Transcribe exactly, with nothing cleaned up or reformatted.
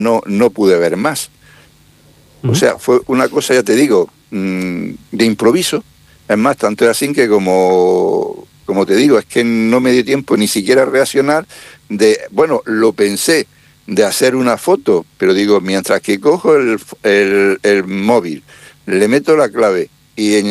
no, no pude ver más. O sea, fue una cosa, ya te digo, mmm, de improviso. Es más, tanto es así que como, como te digo, es que no me dio tiempo ni siquiera a reaccionar de, bueno, lo pensé de hacer una foto, pero digo, mientras que cojo el, el, el móvil, le meto la clave y en